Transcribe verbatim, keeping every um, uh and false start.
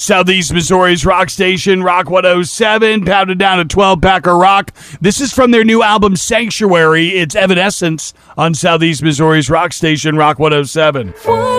Southeast Missouri's rock station, Rock one oh seven, pounded down a twelve-pack of rock. This is from their new album, Sanctuary. It's Evanescence on Southeast Missouri's rock station, Rock one oh seven.